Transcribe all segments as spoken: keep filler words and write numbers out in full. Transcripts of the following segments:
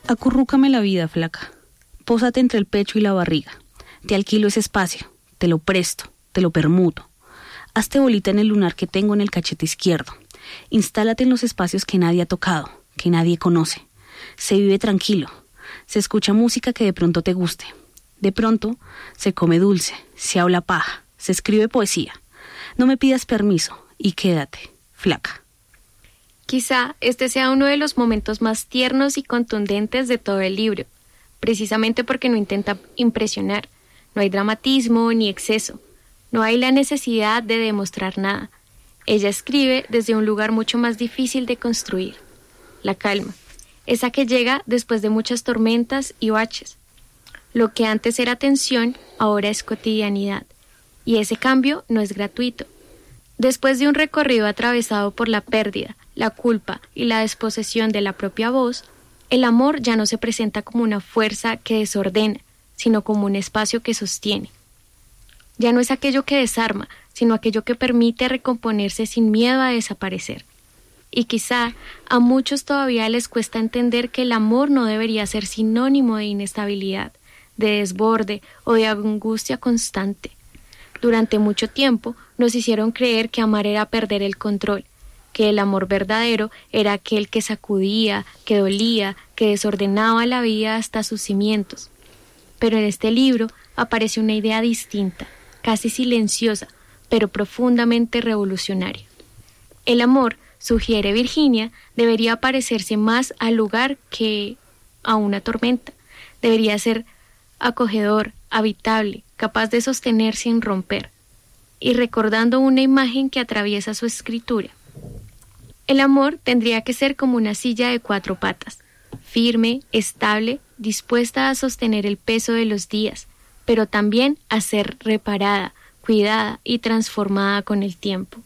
Acurrúcame la vida, flaca. Pósate entre el pecho y la barriga. Te alquilo ese espacio, te lo presto, te lo permuto. Hazte bolita en el lunar que tengo en el cachete izquierdo. Instálate en los espacios que nadie ha tocado, que nadie conoce. Se vive tranquilo. Se escucha música que de pronto te guste. De pronto se come dulce, se habla paja, se escribe poesía. No me pidas permiso y quédate, flaca. Quizá este sea uno de los momentos más tiernos y contundentes de todo el libro, precisamente porque no intenta impresionar. No hay dramatismo ni exceso. No hay la necesidad de demostrar nada. Ella escribe desde un lugar mucho más difícil de construir. La calma, esa que llega después de muchas tormentas y baches. Lo que antes era tensión, ahora es cotidianidad. Y ese cambio no es gratuito. Después de un recorrido atravesado por la pérdida, la culpa y la desposesión de la propia voz, el amor ya no se presenta como una fuerza que desordena, sino como un espacio que sostiene. Ya no es aquello que desarma, sino aquello que permite recomponerse sin miedo a desaparecer. Y quizá a muchos todavía les cuesta entender que el amor no debería ser sinónimo de inestabilidad, de desborde o de angustia constante. Durante mucho tiempo nos hicieron creer que amar era perder el control, que el amor verdadero era aquel que sacudía, que dolía, que desordenaba la vida hasta sus cimientos. Pero en este libro aparece una idea distinta, casi silenciosa, pero profundamente revolucionaria. El amor, sugiere Virginia, debería parecerse más al lugar que a una tormenta. Debería ser acogedor, habitable, capaz de sostener sin romper. Y recordando una imagen que atraviesa su escritura. El amor tendría que ser como una silla de cuatro patas, firme, estable, dispuesta a sostener el peso de los días, pero también a ser reparada, cuidada y transformada con el tiempo.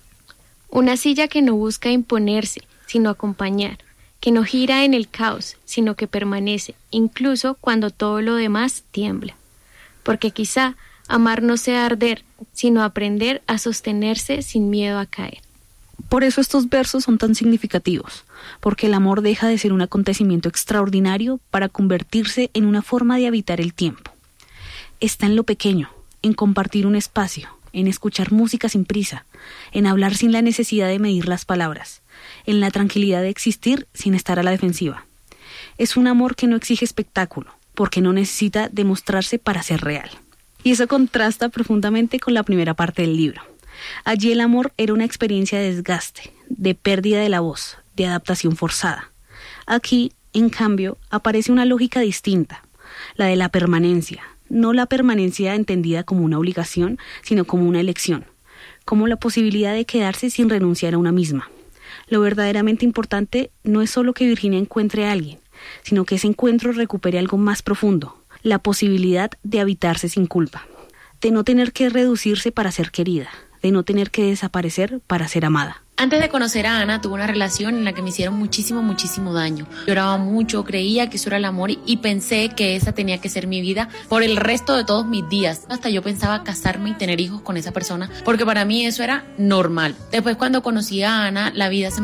Una silla que no busca imponerse, sino acompañar, que no gira en el caos, sino que permanece, incluso cuando todo lo demás tiembla. Porque quizá amar no sea arder, sino aprender a sostenerse sin miedo a caer. Por eso estos versos son tan significativos, porque el amor deja de ser un acontecimiento extraordinario para convertirse en una forma de habitar el tiempo. Está en lo pequeño, en compartir un espacio, en escuchar música sin prisa, en hablar sin la necesidad de medir las palabras, en la tranquilidad de existir sin estar a la defensiva. Es un amor que no exige espectáculo, porque no necesita demostrarse para ser real. Y eso contrasta profundamente con la primera parte del libro. Allí el amor era una experiencia de desgaste, de pérdida de la voz, de adaptación forzada. Aquí, en cambio, aparece una lógica distinta, la de la permanencia, no la permanencia entendida como una obligación, sino como una elección, como la posibilidad de quedarse sin renunciar a una misma. Lo verdaderamente importante no es solo que Virginia encuentre a alguien, sino que ese encuentro recupere algo más profundo, la posibilidad de habitarse sin culpa, de no tener que reducirse para ser querida, de no tener que desaparecer para ser amada. Antes de conocer a Ana, tuve una relación en la que me hicieron muchísimo, muchísimo daño. Lloraba mucho, creía que eso era el amor y pensé que esa tenía que ser mi vida por el resto de todos mis días. Hasta yo pensaba casarme y tener hijos con esa persona, porque para mí eso era normal. Después, cuando conocí a Ana, la vida se